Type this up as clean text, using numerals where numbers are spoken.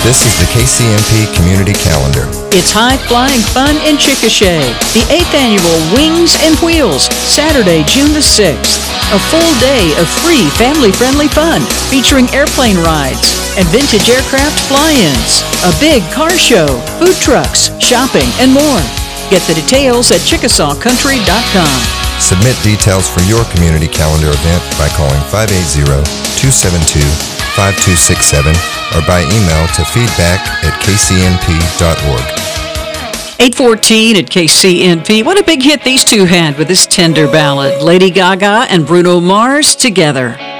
This is the KCMP Community Calendar. It's high-flying fun in Chickasha. The 8th annual Wings and Wheels, Saturday, June the 6th. A full day of free family-friendly fun featuring airplane rides and vintage aircraft fly-ins, a big car show, food trucks, shopping, and more. Get the details at ChickasawCountry.com. Submit details for your community calendar event by calling 580-272-5267 or by email to feedback@kcnp.org. 8:14 at KCNP. What a big hit these two had with this tender ballad. Lady Gaga and Bruno Mars together.